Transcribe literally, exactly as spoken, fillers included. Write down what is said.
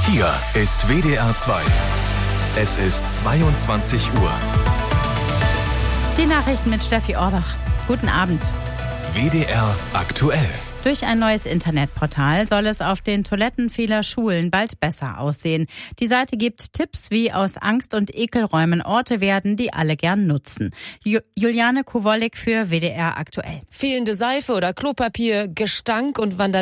Hier ist W D R zwei. Es ist zweiundzwanzig Uhr. Die Nachrichten mit Steffi Orbach. Guten Abend. W D R aktuell. Durch ein neues Internetportal soll es auf den Toiletten vieler Schulen bald besser aussehen. Die Seite gibt Tipps, wie aus Angst- und Ekelräumen Orte werden, die alle gern nutzen. Ju- Juliane Kowollik für W D R aktuell. Fehlende Seife oder Klopapier, Gestank und Vandalismus